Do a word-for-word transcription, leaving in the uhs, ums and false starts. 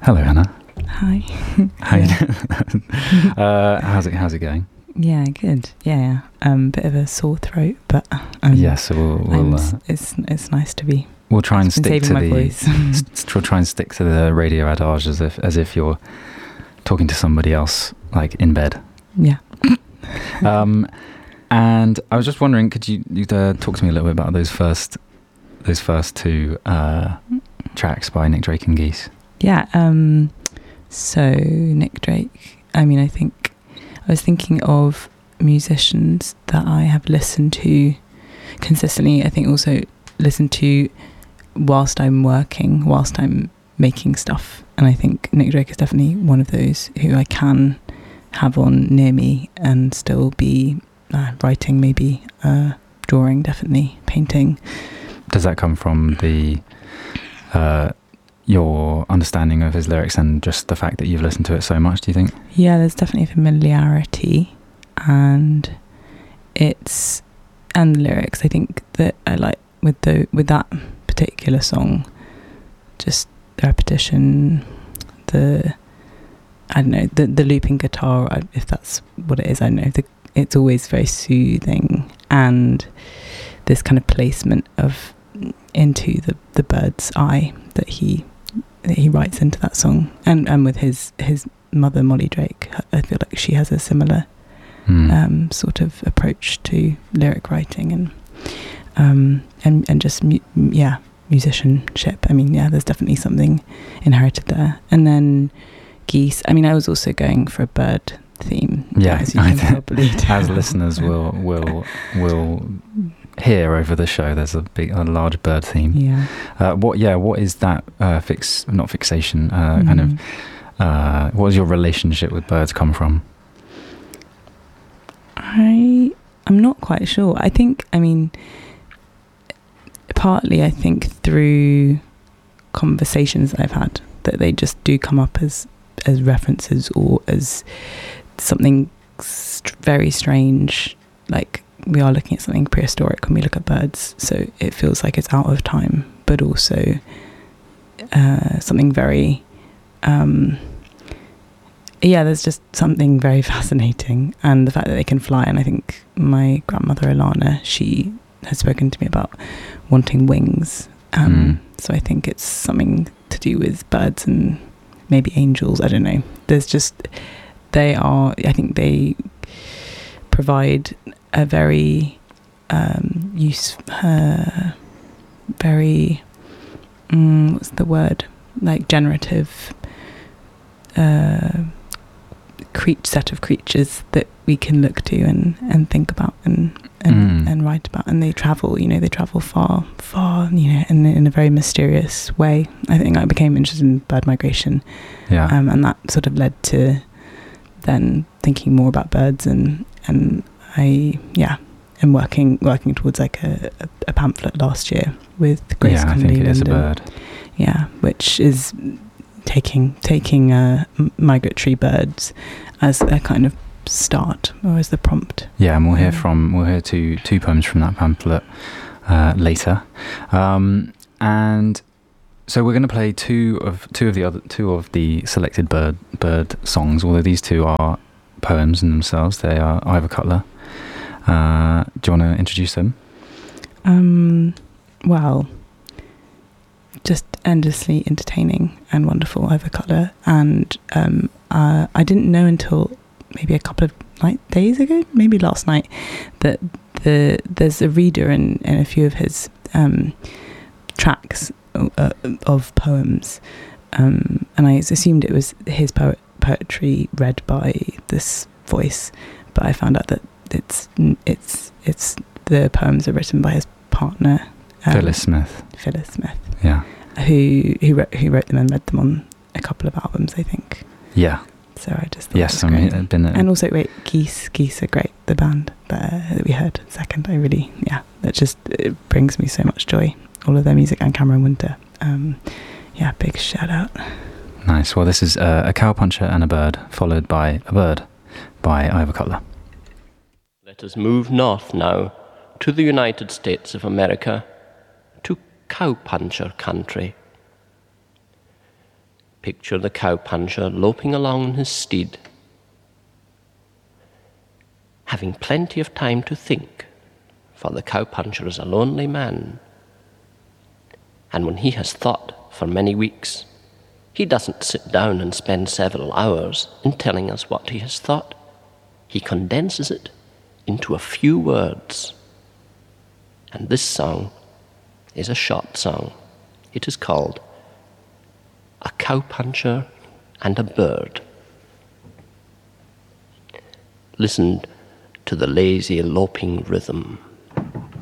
Hello, Hannah. Hi. How you doing? uh, how's it? How's it going? Yeah, good. Yeah, um, bit of a sore throat, but um, yeah. So we'll, we'll uh, it's it's nice to be. We'll try and stick to my the. voice. We'll try and stick to the radio adage as if as if you're talking to somebody else, like in bed. Yeah. um, and I was just wondering, could you, you uh, talk to me a little bit about those first those first two uh, tracks by Nick Drake and Geese? Yeah. Um. So Nick Drake. I mean, I think I was thinking of musicians that I have listened to consistently. I think also listen to whilst I'm working, whilst I'm making stuff. And I think Nick Drake is definitely one of those who I can have on near me and still be uh, writing, maybe uh, drawing, definitely painting. Does that come from the uh, your understanding of his lyrics and just the fact that you've listened to it so much, do you think? Yeah, there's definitely familiarity, and it's and the lyrics. I think that I like with the with that particular song, just the repetition, the I don't know, the the looping guitar, if that's what it is, I don't know. The, it's always very soothing, and this kind of placement of into the, the bird's eye that he that he writes into that song, and and with his his mother Molly Drake, I feel like she has a similar mm. um, sort of approach to lyric writing and um, and and just mu- yeah musicianship. I mean, yeah, there's definitely something inherited there. And then Geese. I mean, I was also going for a bird theme. Yeah, as you can probably tell. As listeners will will will hear over the show, there's a big, a large bird theme. Yeah. Uh, what? Yeah. What is that? Uh, fix, not fixation. Uh, mm. Kind of. Uh, what does your relationship with birds come from? I I'm not quite sure. I think. I mean, partly I think through conversations that I've had, that they just do come up as as references or as something st- very strange. Like, we are looking at something prehistoric when we look at birds, so it feels like it's out of time, but also uh, something very um, yeah there's just something very fascinating, and the fact that they can fly. And I think my grandmother Alana, she has spoken to me about wanting wings, um, mm. so I think it's something to do with birds and maybe angels, I don't know. There's just, they are, I think they provide a very um, use, uh, very, um, what's the word, like generative uh, cre- set of creatures that we can look to and, and think about and and, mm. and write about. And they travel, you know, they travel far, far, you know, in, in a very mysterious way. I think I became interested in bird migration. Yeah. Um, and that sort of led to then thinking more about birds, and, and I, yeah, am working, working towards like a, a, a pamphlet last year with Grace Yeah, Conley. I think it is a Linden. bird. Yeah, which is taking, taking uh, migratory birds as a kind of start, or as the prompt. Yeah, and we'll hear from we'll hear two two poems from that pamphlet uh, later, um, and so we're going to play two of two of the other two of the selected bird bird songs. Although these two are poems in themselves, they are Ivor Cutler. Uh, do you want to introduce them? Um, well, just endlessly entertaining and wonderful, Ivor Cutler, and um, uh, I didn't know until maybe a couple of like days ago, maybe last night, that the there's a reader in, in a few of his um, tracks uh, of poems, um, and I assumed it was his poet, poetry read by this voice, but I found out that it's it's it's the poems are written by his partner, um, Phyllis Smith. Phyllis Smith. Yeah. Who who wrote, who wrote them and read them on a couple of albums, I think. Yeah. So I just thought yes, it was I mean, great. it'd been a And also, wait, Geese, Geese are great. The band that, uh, that we heard second, I really, yeah, that just it brings me so much joy. All of their music, and Cameron Winter. Um, yeah, big shout out. Nice. Well, this is uh, A Cowpuncher and a Bird, followed by A Bird by Ivor Cutler. Let us move north now to the United States of America, to Cowpuncher country. Picture the cowpuncher loping along on his steed, having plenty of time to think, for the cowpuncher is a lonely man. And when he has thought for many weeks, he doesn't sit down and spend several hours in telling us what he has thought. He condenses it into a few words. And this song is a short song. It is called A Cowpuncher and a Bird. Listen to the lazy loping rhythm.